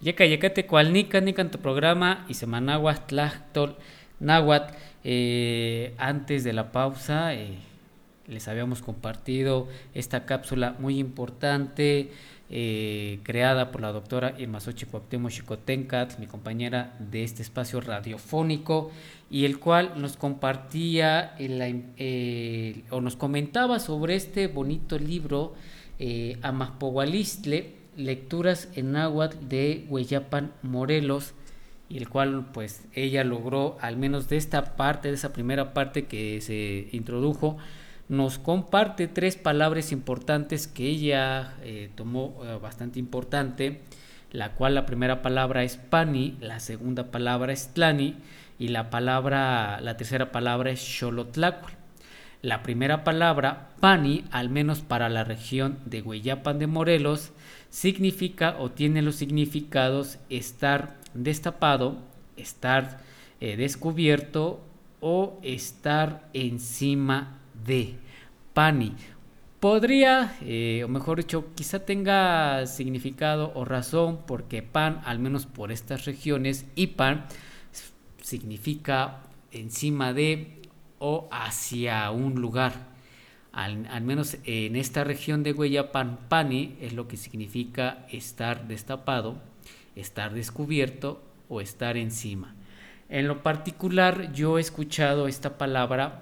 Yeca yecate cualnica nica tu programa y semanaguas tlachtol náhuatl. Antes de la pausa les habíamos compartido esta cápsula muy importante creada por la doctora Irma Xochitl Cuauhtémoc Xicotencatl, mi compañera de este espacio radiofónico, y el cual nos compartía o nos comentaba sobre este bonito libro Amahpohualistle, lecturas en náhuatl de Hueyapan, Morelos, y el cual pues ella logró, al menos de esta parte, de esa primera parte que se introdujo, nos comparte 3 palabras importantes que ella tomó bastante importante, la cual la primera palabra es pani, la segunda palabra es tlani y la tercera palabra es xolotlacual. La primera palabra, pani, al menos para la región de Hueyapan de Morelos, significa o tiene los significados estar destapado, estar descubierto o estar encima de. Pani podría, o mejor dicho, quizá tenga significado o razón, porque pan, al menos por estas regiones, y pan significa encima de o hacia un lugar. Al menos en esta región de Hueyapan, pani es lo que significa estar destapado, estar descubierto o estar encima. En lo particular, yo he escuchado esta palabra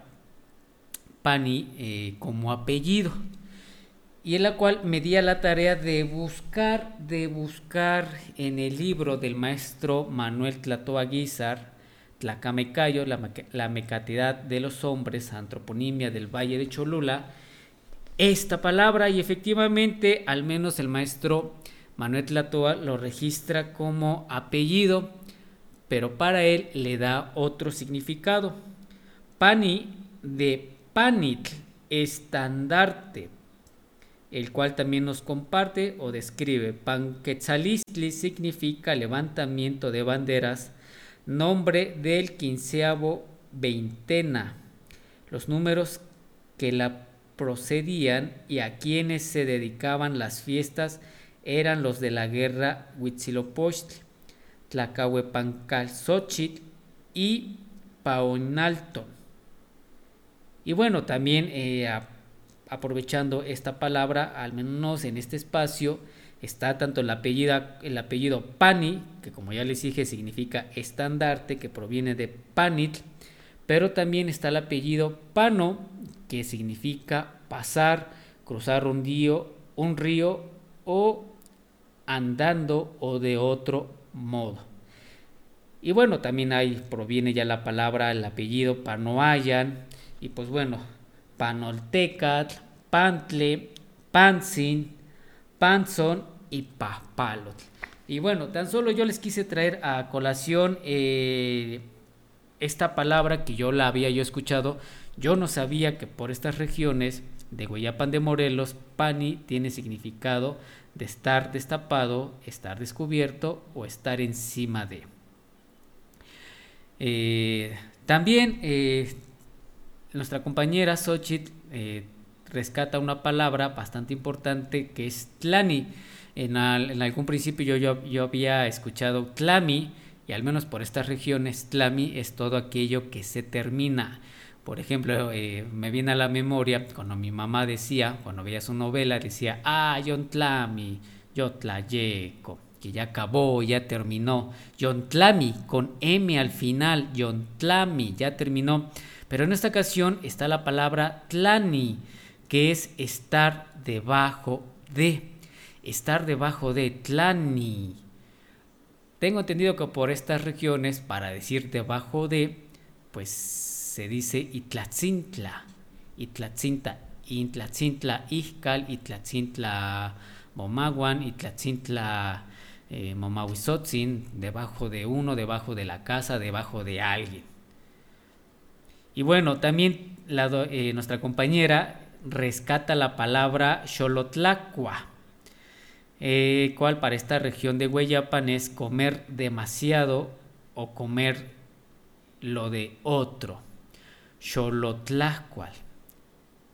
pani como apellido, y en la cual me di a la tarea de buscar en el libro del maestro Manuel Tlatoa Guízar, Tlacamecayo, la mecatidad de los hombres, antroponimia del Valle de Cholula, esta palabra, y efectivamente al menos el maestro Manuel Tlatoa lo registra como apellido, pero para él le da otro significado. Pani, de panitl, estandarte, el cual también nos comparte o describe. Panquetzalistli significa levantamiento de banderas, nombre del 15avo veintena, los números que la procedían y a quienes se dedicaban las fiestas eran los de la guerra Huitzilopochtli, Tlacahuepancalxochitl y Paonalto. Y bueno, también aprovechando esta palabra, al menos en este espacio, está tanto el apellido Pani, que como ya les dije significa estandarte, que proviene de Panitl, pero también está el apellido Pano, que significa pasar, cruzar un río o andando o de otro modo. Y bueno, también ahí proviene ya la palabra, el apellido Panoayan, y pues bueno, Panoltecatl, Pantle, Pantzin, Panzón y Papalotl. Y bueno, tan solo yo les quise traer a colación esta palabra que yo la había escuchado. Yo no sabía que por estas regiones de Hueyapan de Morelos, pani tiene significado de estar destapado, estar descubierto o estar encima de. También nuestra compañera Xochitl rescata una palabra bastante importante que es tlani. En algún principio yo había escuchado tlami, y al menos por estas regiones tlami es todo aquello que se termina. Por ejemplo, me viene a la memoria cuando mi mamá decía, cuando veía su novela, decía, Yontlami, Yotlayeco, que ya acabó, ya terminó. Yontlami, con M al final, Yontlami, ya terminó. Pero en esta ocasión está la palabra tlani, que es estar debajo de. Estar debajo de, tlani. Tengo entendido que por estas regiones, para decir debajo de, pues se dice Itlatzintla, Itlatzintla Ixcal, Itlatzintla Momaguan, Itlatzintla Momahuizotzin, debajo de uno, debajo de la casa, debajo de alguien. Y bueno, también nuestra compañera rescata la palabra xolotlacua, cual para esta región de Hueyapan es comer demasiado o comer lo de otro. Xolotlacual.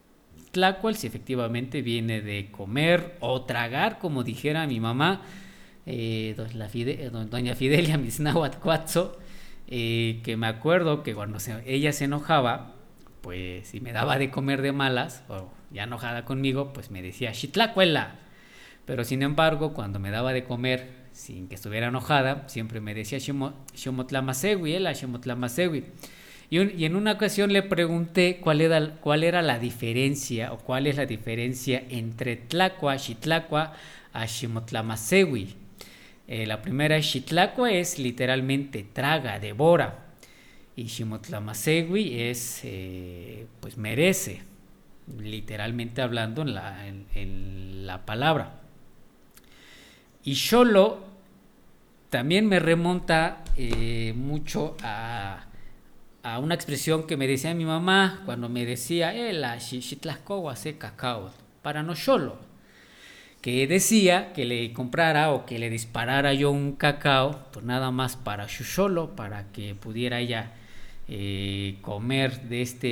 Tlacual, si efectivamente viene de comer o tragar, como dijera mi mamá, doña Fidelia Misnáhuatl Cuatzo, que me acuerdo que cuando ella se enojaba, pues si me daba de comer de malas, o ya enojada conmigo, pues me decía Xitlacuela. Pero sin embargo, cuando me daba de comer sin que estuviera enojada, siempre me decía Xomotlamasegui, Xomotlamasegui. Y en una ocasión le pregunté cuál era la diferencia, o cuál es la diferencia entre Tlacua, Xitlacua, a Ximotlamasegui. La primera, Xitlacua, es literalmente traga, devora. Y Ximotlamasegui es, pues merece, literalmente hablando en la palabra. Y Xolo también me remonta mucho a una expresión que me decía mi mamá cuando me decía la xitlascowa se cacao para no Xolo, que decía que le comprara o que le disparara yo un cacao, pues nada más para su Xolo, para que pudiera ella comer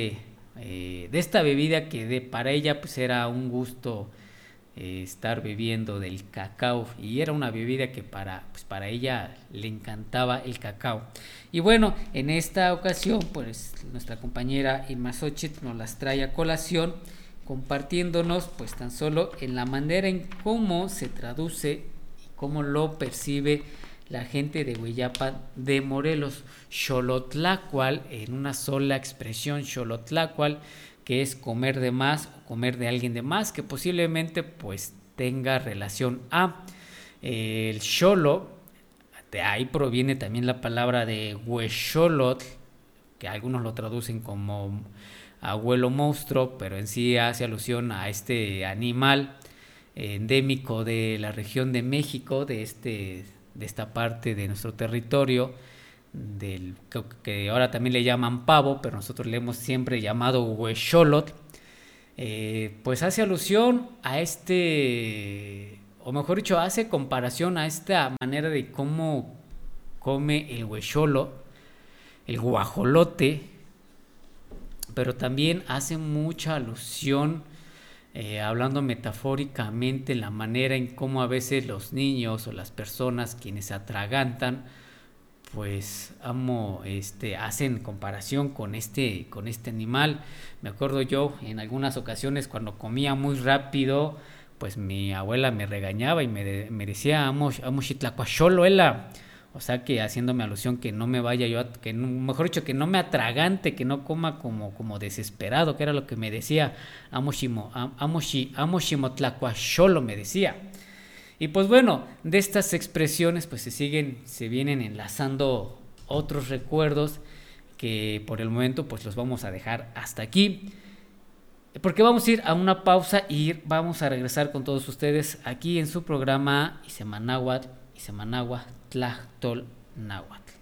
de esta bebida que para ella pues era un gusto estar bebiendo del cacao, y era una bebida que para ella le encantaba el cacao. Y bueno, en esta ocasión pues nuestra compañera Irma Xochitl nos las trae a colación, compartiéndonos pues tan solo en la manera en cómo se traduce y cómo lo percibe la gente de Hueyapan de Morelos. Xolotlacual, en una sola expresión, Xolotlacual, que es comer de más o comer de alguien de más, que posiblemente pues tenga relación a el xolo. De ahí proviene también la palabra de huexolotl, que algunos lo traducen como abuelo monstruo, pero en sí hace alusión a este animal endémico de la región de México, de esta parte de nuestro territorio, que ahora también le llaman pavo, pero nosotros le hemos siempre llamado huexolotl. Pues hace alusión a o mejor dicho, hace comparación a esta manera de cómo come el huexolo, el guajolote, pero también hace mucha alusión, hablando metafóricamente, la manera en cómo a veces los niños o las personas quienes se atragantan, pues hacen comparación con este animal. Me acuerdo yo en algunas ocasiones cuando comía muy rápido, pues mi abuela me regañaba y me decía amo xitlacuaxolo, o sea, que haciéndome alusión que no me vaya yo, mejor dicho, que no me atragante, que no coma como desesperado, que era lo que me decía, amo ximotlacuaxolo, me decía. Y pues bueno, de estas expresiones pues se vienen enlazando otros recuerdos que por el momento pues los vamos a dejar hasta aquí, porque vamos a ir a una pausa y vamos a regresar con todos ustedes aquí en su programa Isemanagua Tlachtol Náhuatl.